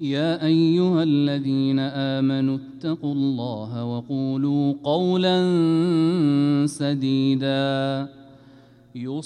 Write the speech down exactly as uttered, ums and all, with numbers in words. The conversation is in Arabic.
يا أيها الذين آمنوا اتقوا الله وقولوا قولا سديدا